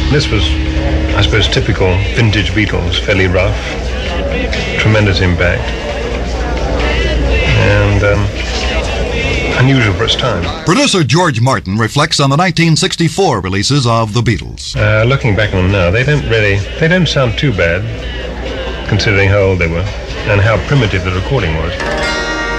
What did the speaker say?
This was, I suppose, typical vintage Beatles, fairly rough, tremendous impact, and unusual for its time. Producer George Martin reflects on the 1964 releases of the Beatles. Looking back on them now, they don't sound too bad, considering how old they were and how primitive the recording was.